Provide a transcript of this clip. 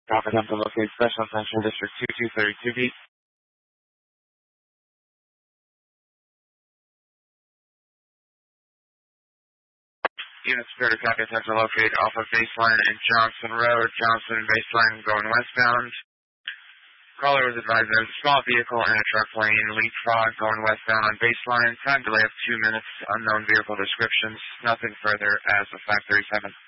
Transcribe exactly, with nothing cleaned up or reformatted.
Traffic to locate Special Central District two two three two B. Unit Spirit copy attempt to locate off of Baseline and Johnson Road, Johnson Baseline going westbound. Caller was advised there's a small vehicle and a truck lane, leapfrog going westbound on Baseline. Time delay of two minutes, unknown vehicle descriptions, nothing further as of five thirty-seven.